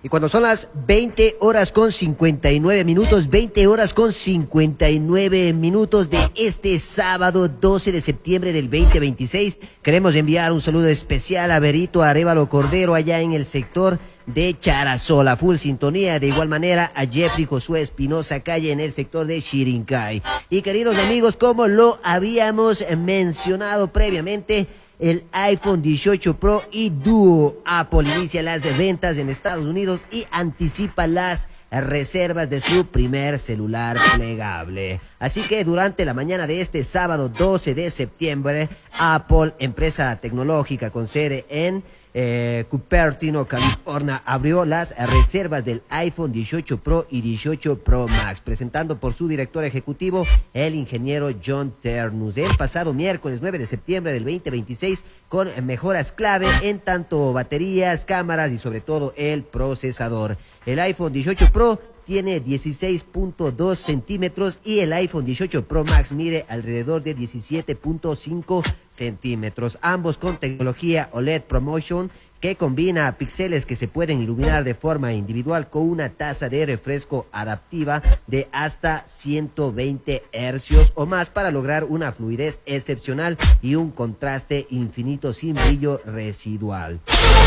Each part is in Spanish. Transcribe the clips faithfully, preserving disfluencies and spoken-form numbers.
Y cuando son las veinte horas con cincuenta y nueve minutos, veinte horas con cincuenta y nueve minutos de este sábado doce de septiembre del dos mil veintiséis, queremos enviar un saludo especial a Berito Arévalo Cordero allá en el sector de Charazola, full sintonía. De igual manera a Jeffrey Josué Espinosa Calle en el sector de Chirincay. Y queridos amigos, como lo habíamos mencionado previamente, el iPhone dieciocho Pro y Duo, Apple inicia las ventas en Estados Unidos y anticipa las reservas de su primer celular plegable. Así que durante la mañana de este sábado doce de septiembre, Apple, empresa tecnológica con sede en Eh, Cupertino, California, abrió las reservas del iPhone dieciocho Pro y dieciocho Pro Max, presentando por su director ejecutivo, el ingeniero John Ternus, el pasado miércoles nueve de septiembre del dos mil veintiséis, con mejoras clave en tanto baterías, cámaras y sobre todo el procesador. El iPhone dieciocho Pro tiene dieciséis punto dos centímetros y el iPhone dieciocho Pro Max mide alrededor de diecisiete punto cinco centímetros, ambos con tecnología O L E D ProMotion, que combina píxeles que se pueden iluminar de forma individual con una tasa de refresco adaptiva de hasta ciento veinte hercios o más para lograr una fluidez excepcional y un contraste infinito sin brillo residual.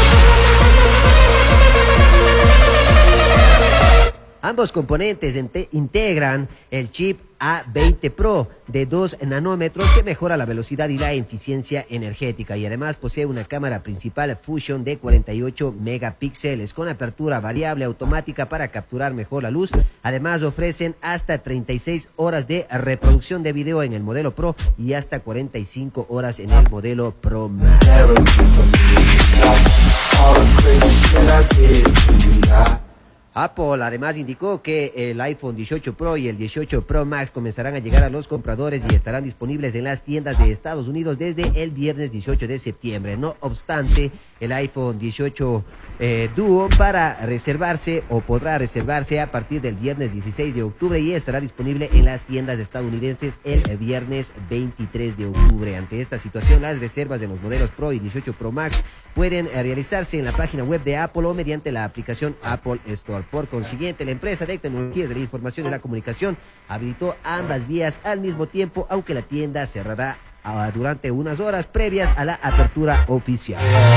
Ambos componentes integran el chip A veinte Pro de dos nanómetros que mejora la velocidad y la eficiencia energética, y además posee una cámara principal Fusion de cuarenta y ocho megapíxeles con apertura variable automática para capturar mejor la luz. Además ofrecen hasta treinta y seis horas de reproducción de video en el modelo Pro y hasta cuarenta y cinco horas en el modelo Pro Max. Apple además indicó que el iPhone dieciocho Pro y el dieciocho Pro Max comenzarán a llegar a los compradores y estarán disponibles en las tiendas de Estados Unidos desde el viernes dieciocho de septiembre. No obstante, el iPhone dieciocho eh, Duo para reservarse o podrá reservarse a partir del viernes dieciséis de octubre y estará disponible en las tiendas estadounidenses el viernes veintitrés de octubre. Ante esta situación, las reservas de los modelos Pro y dieciocho Pro Max pueden realizarse en la página web de Apple o mediante la aplicación Apple Store. Por consiguiente, la empresa de tecnologías de la información y la comunicación habilitó ambas vías al mismo tiempo, aunque la tienda cerrará uh, durante unas horas previas a la apertura oficial.